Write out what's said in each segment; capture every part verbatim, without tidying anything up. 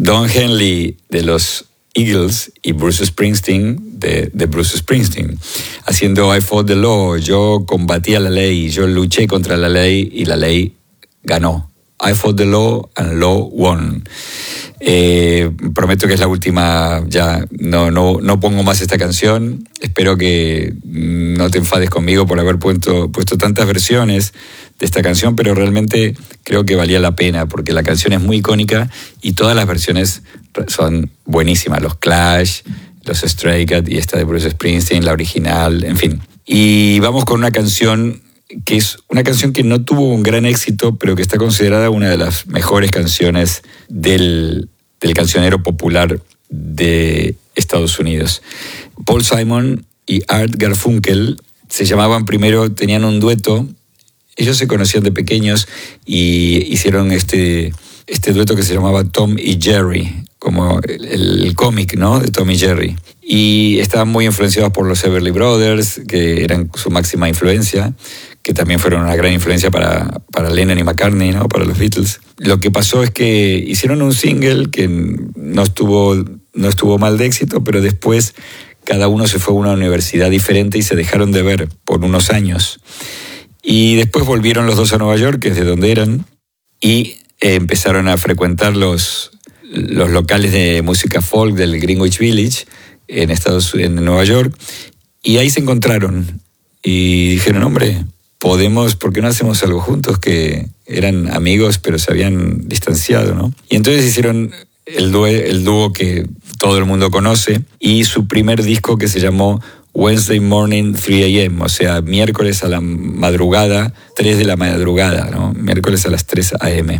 Don Henley de los Eagles y Bruce Springsteen de, de Bruce Springsteen, haciendo I Fought the Law. Yo combatía la ley, yo luché contra la ley y la ley ganó. I fought the law and law won. Eh, prometo que es la última, ya no, no, no pongo más esta canción. Espero que no te enfades conmigo por haber puesto, puesto tantas versiones de esta canción, pero realmente creo que valía la pena porque la canción es muy icónica y todas las versiones son buenísimas. Los Clash, los Stray Cats y esta de Bruce Springsteen, la original, en fin. Y vamos con una canción que es una canción que no tuvo un gran éxito, pero que está considerada una de las mejores canciones del, del cancionero popular de Estados Unidos. Paul Simon y Art Garfunkel se llamaban primero, tenían un dueto. Ellos se conocían de pequeños y hicieron este, este dueto que se llamaba Tom y Jerry, como el, el cómic, ¿no?, de Tom y Jerry. Y estaban muy influenciados por los Everly Brothers, que eran su máxima influencia, que también fueron una gran influencia para, para Lennon y McCartney, ¿no?, para los Beatles. Lo que pasó es que hicieron un single que no estuvo, no estuvo mal de éxito, pero después cada uno se fue a una universidad diferente y se dejaron de ver por unos años. Y después volvieron los dos a Nueva York, que es de donde eran, y eh, empezaron a frecuentar los, los locales de música folk del Greenwich Village en, Estados, en Nueva York, y ahí se encontraron y dijeron, hombre, podemos, ¿por qué no hacemos algo juntos? Que eran amigos pero se habían distanciado, ¿no? Y entonces hicieron el dúo, el dúo que todo el mundo conoce, y su primer disco que se llamó Wednesday Morning three a m, o sea, miércoles a la madrugada, tres de la madrugada, ¿no? Miércoles a las tres a m.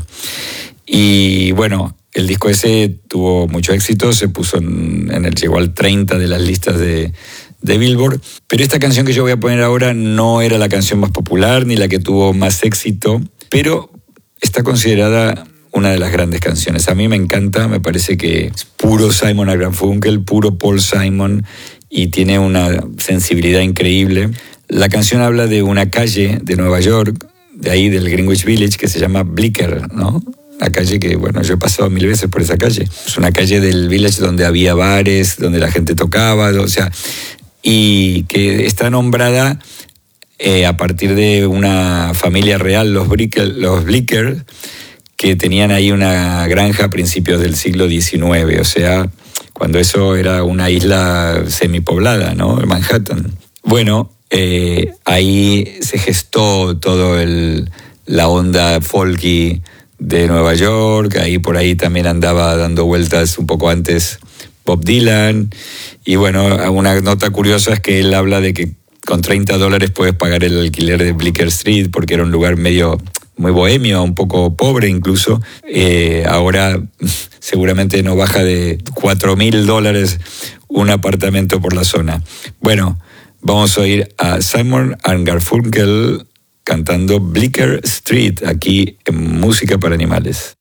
Y bueno, el disco ese tuvo mucho éxito, se puso en, en el, llegó al treinta de las listas de, de Billboard, pero esta canción que yo voy a poner ahora no era la canción más popular ni la que tuvo más éxito, pero está considerada una de las grandes canciones. A mí me encanta, me parece que es puro Simon and Garfunkel, puro Paul Simon, y tiene una sensibilidad increíble. La canción habla de una calle de Nueva York, de ahí del Greenwich Village, que se llama Bleecker, ¿no? La calle que, bueno, yo he pasado mil veces por esa calle. Es una calle del Village donde había bares, donde la gente tocaba, o sea, y que está nombrada eh, a partir de una familia real, los Bleecker, los Bleecker, que tenían ahí una granja a principios del siglo diecinueve, o sea, cuando eso era una isla semipoblada, ¿no? Manhattan. Bueno, eh, ahí se gestó todo el, la onda folky de Nueva York, ahí por ahí también andaba dando vueltas un poco antes Bob Dylan, y bueno, una nota curiosa es que él habla de que con treinta dólares puedes pagar el alquiler de Bleecker Street, porque era un lugar medio muy bohemio, un poco pobre incluso. Eh, ahora seguramente no baja de cuatro mil dólares un apartamento por la zona. Bueno, vamos a oír a Simon and Garfunkel cantando Bleecker Street aquí en Música para Animales.